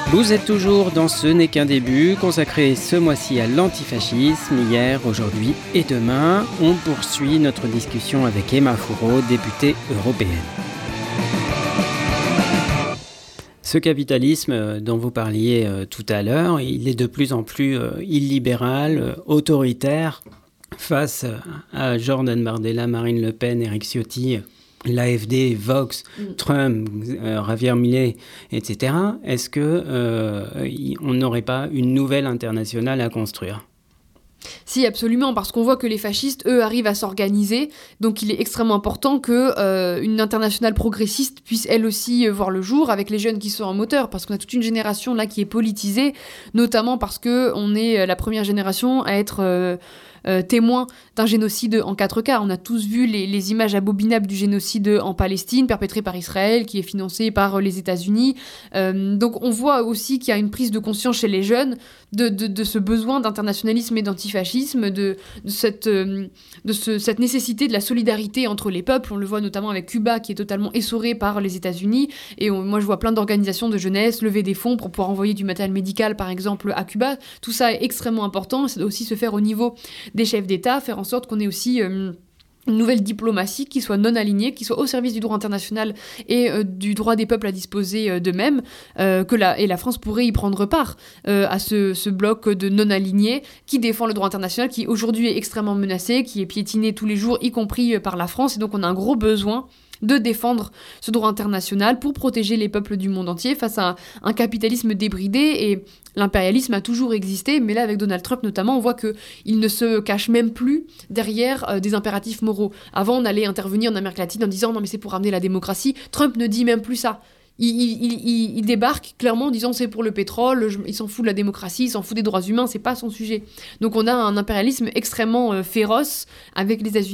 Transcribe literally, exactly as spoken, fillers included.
Vous êtes toujours dans Ce n'est qu'un début, consacré ce mois-ci à l'antifascisme. Hier, aujourd'hui et demain, on poursuit notre discussion avec Emma Fourreau, députée européenne. Ce capitalisme dont vous parliez tout à l'heure, il est de plus en plus illibéral, autoritaire, face à Jordan Bardella, Marine Le Pen, Éric Ciotti, l'A F D, Vox, mm. Trump, euh, Javier Milei, et cetera. Est-ce qu'on euh, n'aurait pas une nouvelle internationale à construire ? Si, absolument, parce qu'on voit que les fascistes, eux, arrivent à s'organiser. Donc il est extrêmement important qu'une euh, internationale progressiste puisse, elle aussi, euh, voir le jour, avec les jeunes qui sont en moteur, parce qu'on a toute une génération là qui est politisée, notamment parce qu'on est la première génération à être... Euh, Euh, témoin d'un génocide en quatre cas. On a tous vu les, les images abominables du génocide en Palestine, perpétré par Israël, qui est financé par les États-Unis. Euh, donc on voit aussi qu'il y a une prise de conscience chez les jeunes de, de, de ce besoin d'internationalisme et d'antifascisme, de, de, cette, euh, de ce, cette nécessité de la solidarité entre les peuples. On le voit notamment avec Cuba, qui est totalement essoré par les États-Unis. Et on, moi, je vois plein d'organisations de jeunesse lever des fonds pour pouvoir envoyer du matériel médical, par exemple, à Cuba. Tout ça est extrêmement important. Ça doit aussi se faire au niveau des chefs d'État, faire en sorte qu'on ait aussi euh, une nouvelle diplomatie qui soit non alignée, qui soit au service du droit international et euh, du droit des peuples à disposer euh, d'eux-mêmes, euh, que la, et la France pourrait y prendre part euh, à ce, ce bloc de non-alignés qui défend le droit international, qui aujourd'hui est extrêmement menacé, qui est piétiné tous les jours, y compris euh, par la France, et donc on a un gros besoin de défendre ce droit international pour protéger les peuples du monde entier face à un, un capitalisme débridé. Et l'impérialisme a toujours existé, mais là, avec Donald Trump notamment, on voit qu'il ne se cache même plus derrière euh, des impératifs moraux. Avant, on allait intervenir en Amérique latine en disant « non, mais c'est pour ramener la démocratie ». Trump ne dit même plus ça. Il, il, il, il débarque clairement en disant c'est pour le pétrole, je, il s'en fout de la démocratie, il s'en fout des droits humains, c'est pas son sujet. Donc on a un impérialisme extrêmement euh, féroce avec les États-Unis